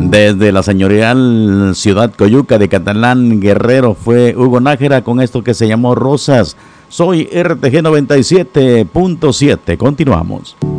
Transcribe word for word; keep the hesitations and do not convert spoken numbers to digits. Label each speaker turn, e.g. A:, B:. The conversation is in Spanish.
A: Desde la señorial ciudad Coyuca de Catalán, Guerrero, fue Hugo Nájera con esto que se llamó Rosas. Soy R T G noventa y siete punto siete. Continuamos.